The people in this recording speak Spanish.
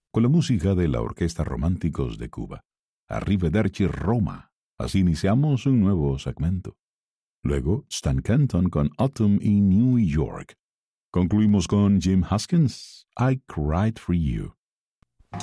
con la música de la Orquesta Románticos de Cuba. Arrivederci Roma. Así iniciamos un nuevo segmento. Luego, Stan Kenton con Autumn in New York. Concluimos con Jim Haskins, I Cried for You.